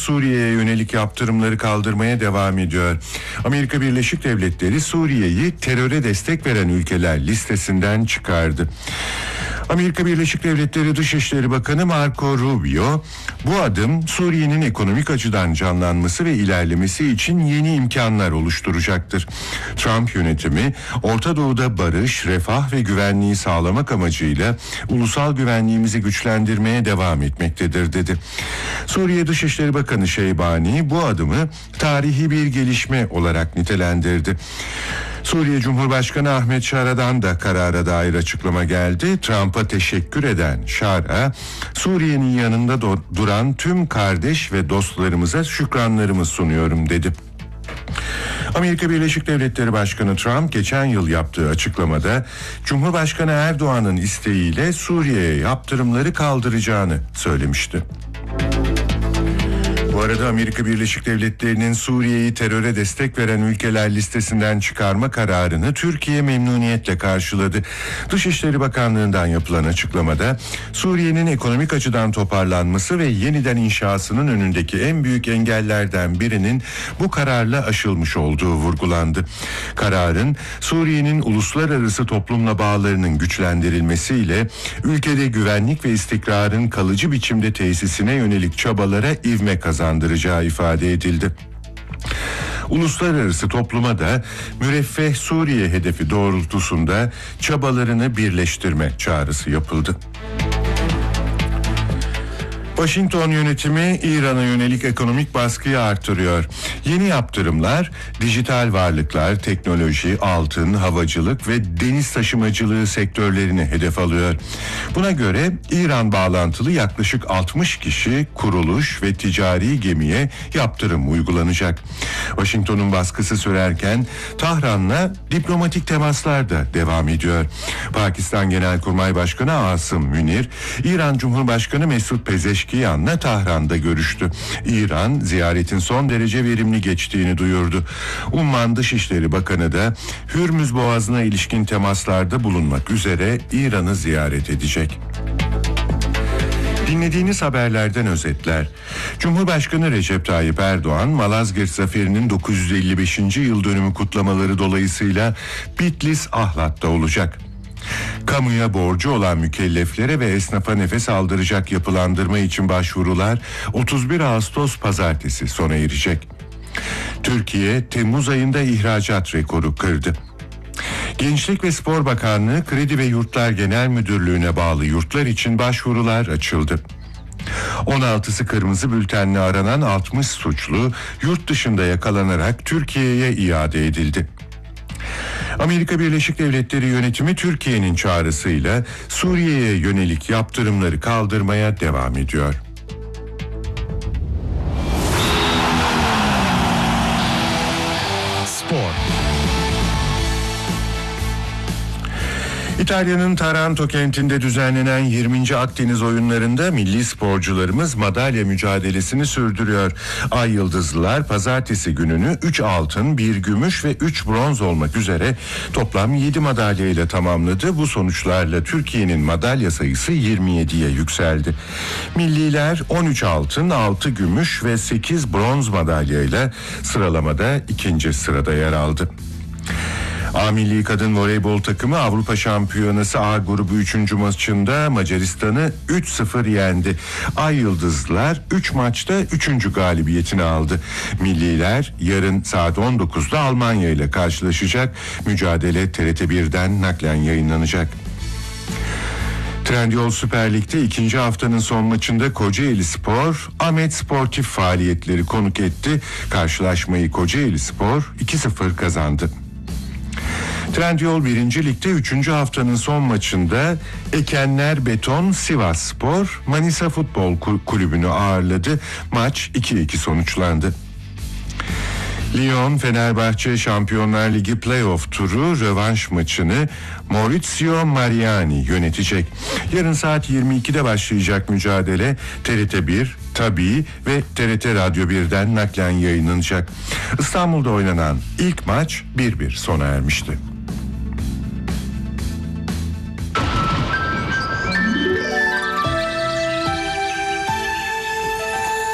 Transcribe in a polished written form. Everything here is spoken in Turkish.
Suriye'ye yönelik yaptırımları kaldırmaya devam ediyor. Amerika Birleşik Devletleri Suriye'yi teröre destek veren ülkeler listesinden çıkardı. Amerika Birleşik Devletleri Dışişleri Bakanı Marco Rubio, bu adım Suriye'nin ekonomik açıdan canlanması ve ilerlemesi için yeni imkanlar oluşturacaktır. Trump yönetimi, Orta Doğu'da barış, refah ve güvenliği sağlamak amacıyla ulusal güvenliğimizi güçlendirmeye devam etmektedir, dedi. Suriye Dışişleri Bakanı Şeybani bu adımı tarihi bir gelişme olarak nitelendirdi. Suriye Cumhurbaşkanı Ahmet Şara'dan da karara dair açıklama geldi. Trump'a teşekkür eden Şara, Suriye'nin yanında duran tüm kardeş ve dostlarımıza şükranlarımı sunuyorum, dedi. Amerika Birleşik Devletleri Başkanı Trump geçen yıl yaptığı açıklamada Cumhurbaşkanı Erdoğan'ın isteğiyle Suriye'ye yaptırımları kaldıracağını söylemişti. Bu arada Amerika Birleşik Devletleri'nin Suriye'yi teröre destek veren ülkeler listesinden çıkarma kararını Türkiye memnuniyetle karşıladı. Dışişleri Bakanlığı'ndan yapılan açıklamada Suriye'nin ekonomik açıdan toparlanması ve yeniden inşasının önündeki en büyük engellerden birinin bu kararla aşılmış olduğu vurgulandı. Kararın Suriye'nin uluslararası toplumla bağlarının güçlendirilmesiyle ülkede güvenlik ve istikrarın kalıcı biçimde tesisine yönelik çabalara ivme kazandıracağı ifade edildi. Uluslararası topluma da müreffeh Suriye hedefi doğrultusunda çabalarını birleştirme çağrısı yapıldı. Washington yönetimi İran'a yönelik ekonomik baskıyı artırıyor. Yeni yaptırımlar dijital varlıklar, teknoloji, altın, havacılık ve deniz taşımacılığı sektörlerini hedef alıyor. Buna göre İran bağlantılı yaklaşık 60 kişi, kuruluş ve ticari gemiye yaptırım uygulanacak. Washington'un baskısı sürerken Tahran'la diplomatik temaslar da devam ediyor. Pakistan Genelkurmay Başkanı Asım Münir, İran Cumhurbaşkanı Mesut Pezeşkiyan'la Tahran'da görüştü. İran ziyaretin son derece verimli geçtiğini duyurdu. Umman Dışişleri Bakanı da Hürmüz Boğazı'na ilişkin temaslarda bulunmak üzere İran'ı ziyaret edecek. Dinlediğiniz haberlerden özetler. Cumhurbaşkanı Recep Tayyip Erdoğan, Malazgirt Zaferi'nin 955. yıl dönümü kutlamaları dolayısıyla Bitlis Ahlat'ta olacak. Kamuya borcu olan mükelleflere ve esnafa nefes aldıracak yapılandırma için başvurular 31 Ağustos Pazartesi sona erecek. Türkiye, Temmuz ayında ihracat rekoru kırdı. Gençlik ve Spor Bakanlığı Kredi ve Yurtlar Genel Müdürlüğü'ne bağlı yurtlar için başvurular açıldı. 16'sı kırmızı bültenle aranan 60 suçlu yurt dışında yakalanarak Türkiye'ye iade edildi. Amerika Birleşik Devletleri yönetimi Türkiye'nin çağrısıyla Suriye'ye yönelik yaptırımları kaldırmaya devam ediyor. Spor. İtalya'nın Taranto kentinde düzenlenen 20. Akdeniz oyunlarında milli sporcularımız madalya mücadelesini sürdürüyor. Ay Yıldızlılar pazartesi gününü 3 altın, 1 gümüş ve 3 bronz olmak üzere toplam 7 madalya ile tamamladı. Bu sonuçlarla Türkiye'nin madalya sayısı 27'ye yükseldi. Milliler 13 altın, 6 gümüş ve 8 bronz madalya ile sıralamada 2. sırada yer aldı. A Milli Kadın Voleybol takımı Avrupa Şampiyonası A grubu 3. maçında Macaristan'ı 3-0 yendi. Ay Yıldızlılar 3 maçta 3. galibiyetini aldı. Milliler yarın saat 19'da Almanya ile karşılaşacak. Mücadele TRT1'den naklen yayınlanacak. Trendyol Süper Lig'de 2. haftanın son maçında Kocaeli Spor, Ahmet Sportif faaliyetleri konuk etti. Karşılaşmayı Kocaeli Spor 2-0 kazandı. Trendyol 1. Lig'de 3. haftanın son maçında Ekenler Beton Sivasspor Manisa Futbol Kulübü'nü ağırladı. Maç 2-2 sonuçlandı. Lyon Fenerbahçe Şampiyonlar Ligi playoff turu rövanş maçını Maurizio Mariani yönetecek. Yarın saat 22'de başlayacak mücadele TRT1, Tabii ve TRT Radyo 1'den naklen yayınlanacak. İstanbul'da oynanan ilk maç 1-1 sona ermişti.